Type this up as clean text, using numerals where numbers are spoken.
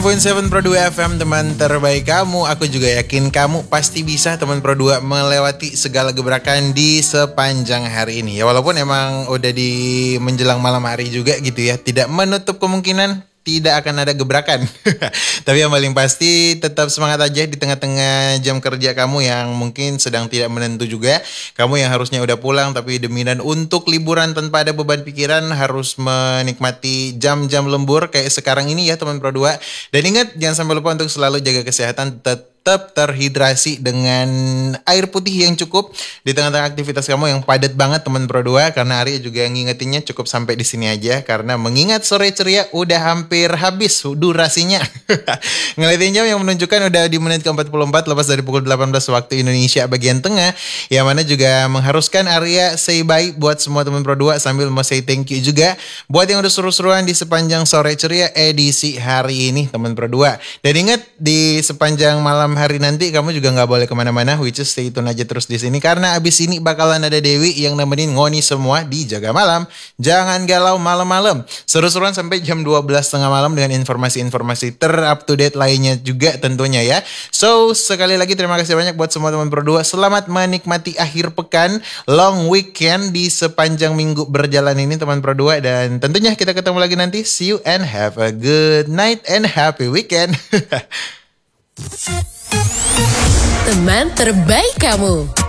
7 Pro 2 FM, teman terbaik kamu. Aku juga yakin kamu pasti bisa, teman Pro 2, melewati segala gebrakan di sepanjang hari ini. Ya walaupun emang udah di menjelang malam hari juga gitu ya, tidak menutup kemungkinan tidak akan ada gebrakan. Tapi yang paling pasti tetap semangat aja di tengah-tengah jam kerja kamu yang mungkin sedang tidak menentu juga. Kamu yang harusnya udah pulang tapi demi dan untuk liburan tanpa ada beban pikiran harus menikmati jam-jam lembur kayak sekarang ini ya teman Pro 2. Dan ingat jangan sampai lupa untuk selalu jaga kesehatan, tetap terhidrasi dengan air putih yang cukup di tengah-tengah aktivitas kamu yang padat banget teman Pro 2, karena Arya juga ngingetinnya cukup sampai di sini aja karena mengingat sore ceria udah hampir habis durasinya. Ngeliatin jam yang menunjukkan udah di menit ke-44 lepas dari pukul 18 waktu Indonesia bagian tengah, yang mana juga mengharuskan Arya say bye buat semua teman Pro 2 sambil mau say thank you juga buat yang udah seru-seruan di sepanjang sore ceria edisi hari ini teman Pro 2. Dan ingat di sepanjang malam hari nanti kamu juga nggak boleh kemana-mana, which is stay tune aja terus di sini karena abis ini bakalan ada Dewi yang nemenin ngoni semua di Jaga Malam. Jangan galau malam-malam, seru-seruan sampai jam 12 tengah malam dengan informasi-informasi ter-up to date lainnya juga tentunya ya. So sekali lagi terima kasih banyak buat semua teman Pro 2. Selamat menikmati akhir pekan, long weekend di sepanjang minggu berjalan ini teman Pro 2, dan tentunya kita ketemu lagi nanti. See you and have a good night and happy weekend. Teman terbaik kamu.